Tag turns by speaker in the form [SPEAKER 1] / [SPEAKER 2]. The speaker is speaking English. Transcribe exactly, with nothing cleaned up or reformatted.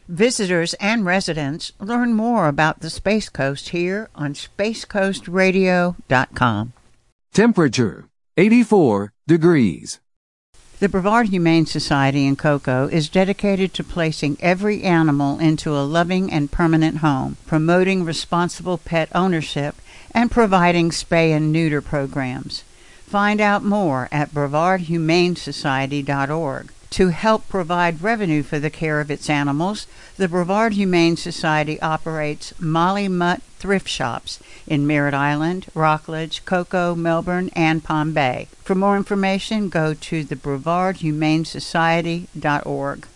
[SPEAKER 1] Visitors and residents learn more about the Space Coast here on space coast radio dot com.
[SPEAKER 2] Temperature, eighty-four degrees.
[SPEAKER 1] The Brevard Humane Society in Cocoa is dedicated to placing every animal into a loving and permanent home, promoting responsible pet ownership, and providing spay and neuter programs. Find out more at brevard humane society dot org. To help provide revenue for the care of its animals, the Brevard Humane Society operates Molly Mutt thrift shops in Merritt Island, Rockledge, Cocoa, Melbourne, and Palm Bay. For more information, go to the brevard humane society dot org.